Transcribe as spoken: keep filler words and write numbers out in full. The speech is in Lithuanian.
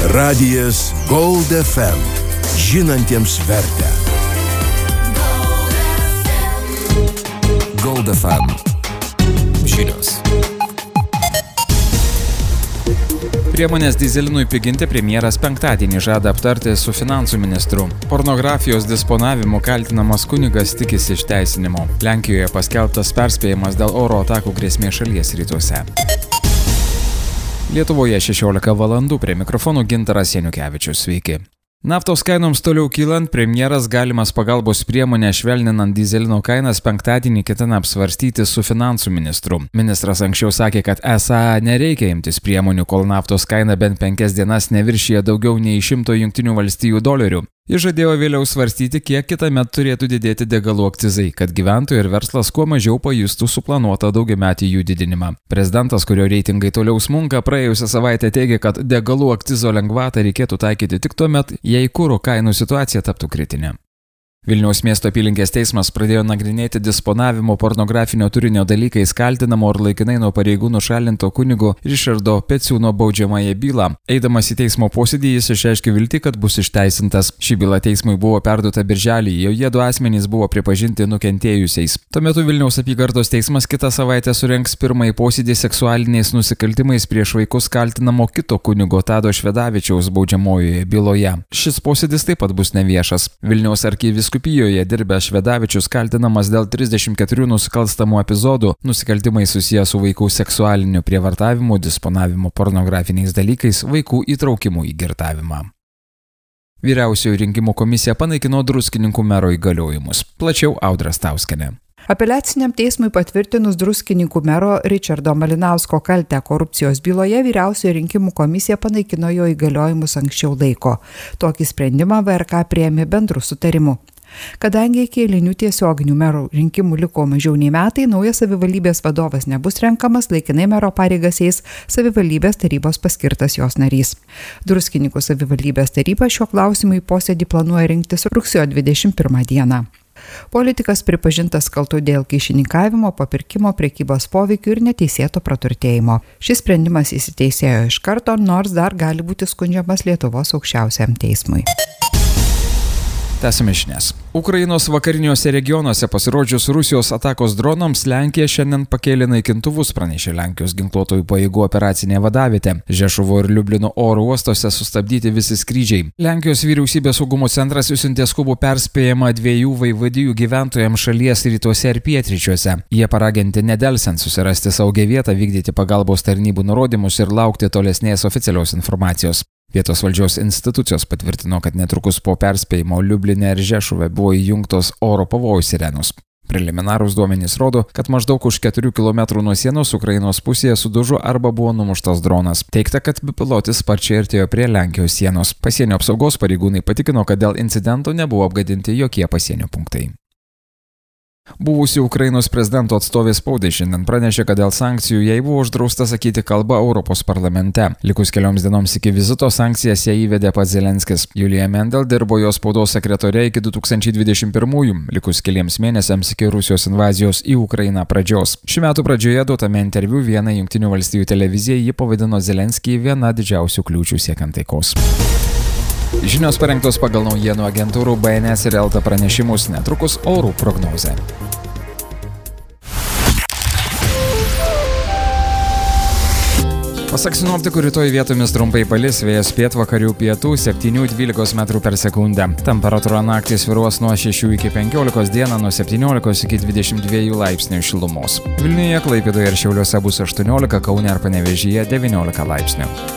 Radijas Gold F M. Žinantiems vertę. Gold F M. Žinios. Priemonės dyzelinui piginti premjeras penktadienį žada aptarti su finansų ministru. Pornografijos disponavimu kaltinamas kunigas tikisi išteisinimo. Lenkijoje paskelbtas perspėjimas dėl oro atakų grėsmės šalies rytuose. Lietuvoje šešiolika valandų, prie mikrofonų Gintaras Janukevičius. Sveiki. Naftos kainoms toliau kylant, premjeras galimas pagalbos priemonę švelninant dyzelino kainas penktadienį ketina apsvarstyti su finansų ministru. Ministras anksčiau sakė, kad esą nereikia imtis priemonių, kol naftos kaina bent penkias dienas neviršyje daugiau nei šimto jungtinių valstijų dolerių. Jis žadėjo vėliau svarstyti, kiek kitąmet turėtų didėti degalų akcizai, kad gyventojai ir verslas kuo mažiau pajustų suplanuotą daugiametį jų didinimą. Prezidentas, kurio reitingai toliau smunka, praėjusią savaitę teigė, kad degalų akcizo lengvatą reikėtų taikyti tik tuomet, jei kuro kainų situacija taptų kritinė. Vilniaus miesto apylinkės teismas pradėjo nagrinėti disponavimo pornografinio turinio dalykais kaltinamo ir laikinai nuo pareigų nušalinto kunigo Ričardo Peciūno baudžiamąją bylą. Eidamas į teismo posėdį jis išreiškė viltį, kad bus išteisintas. Ši byla teismui buvo perduota birželį, joje du asmenys buvo pripažinti nukentėjusiais. Tuo metu Vilniaus apygardos teismas kitą savaitę surengs pirmąjį posėdį seksualiniais nusikaltimais prieš vaikus kaltinamo kito kunigo Tado Švedavičiaus baudžiamojoje byloje. Šis posėdis taip pat bus neviešas. Vilniaus arkivyskupijos Kupijoje dirbęs Švedavičius kaltinamas dėl trisdešimt keturių nusikalstamų epizodų, nusikaltimai susiję su vaikų seksualiniu prievartavimu, disponavimu pornografiniais dalykais, vaikų įtraukimu į girtavimą. Vyriausioji rinkimų komisija panaikino Druskininkų mero įgaliojimus. Plačiau Audra Stauskienė. Apeliaciniam teismui patvirtinus Druskininkų mero Ričardo Malinausko kaltę korupcijos byloje, Vyriausioji rinkimų komisija panaikino jo įgaliojimus anksčiau laiko. Tokį sprendimą V R K priėmė bendru sutarimu. Kadangi iki eilinių tiesioginių merų rinkimų liko mažiau nei metai, naujas savivaldybės vadovas nebus renkamas, laikinai mero pareigas eis savivaldybės tarybos paskirtas jos narys. Druskininkų savivaldybės taryba šiuo klausimu į posėdį planuoja rinktis rugsėjo dvidešimt pirmą dieną. Politikas pripažintas kaltu dėl kyšininkavimo, papirkimo, prekybos poveikių ir neteisėto praturtėjimo. Šis sprendimas įsiteisėjo iš karto, nors dar gali būti skundžiamas Lietuvos aukščiausiam teismui. Tęsime žinias. Ukrainos vakariniuose regionuose pasirodžius Rusijos atakos dronams, Lenkija šiandien pakėlė naikintuvus, pranešė Lenkijos ginkluotojų pajėgų operacinė vadavietė. Žešuvo ir Liublino oro uostose sustabdyti visi skrydžiai. Lenkijos vyriausybės saugumo centras išsiuntė skubų perspėjimą dviejų vaivadijų gyventojams šalies rytuose ir pietryčiuose. Jie paraginti nedelsiant susirasti saugią vietą, vykdyti pagalbos tarnybų nurodymus ir laukti tolesnės oficialios informacijos. Vietos valdžios institucijos patvirtino, kad netrukus po perspėjimo Liubline ir Žešuve buvo įjungtos oro pavojų sirenos. Preliminarūs duomenys rodo, kad maždaug už keturių kilometrų nuo sienos Ukrainos pusėje sudužo arba buvo numuštas dronas. Teigta, kad bepilotis sparčiai artėjo prie Lenkijos sienos. Pasienio apsaugos pareigūnai patikino, kad dėl incidento nebuvo apgadinti jokie pasienio punktai. Buvusi Ukrainos prezidento atstovė spaudai šiandien pranešė, kad dėl sankcijų jai buvo uždrausta sakyti kalbą Europos parlamente. Likus kelioms dienoms iki vizito sankcijas ją įvedė pats Zelenskis. Julija Mendel dirbo jo spaudos sekretore iki du tūkstančiai dvidešimt pirmųjų, likus keliems mėnesiams iki Rusijos invazijos į Ukrainą pradžios. Šių metų pradžioje duotame interviu vienai Jungtinių valstijų televizijai ji pavadino Zelenskį viena didžiausių kliūčių siekiant taikos. Žinios parengtos pagal naujienų agentūrų B N S ir Elta pranešimus, netrukus orų prognozė. Pasak sinoptikų, rytoj vietomis trumpai palis, vėjas pietvakarių pietų septynių dvylikos metrų per sekundę. Temperatūra naktį svyruos nuo šešių iki penkiolikos, dieną nuo septyniolikos iki dvidešimt dviejų laipsnių šilumos. Vilniuje, Klaipėdoje ir Šiauliuose bus aštuoniolika, Kaune ir Panevėžyje devyniolika laipsnių.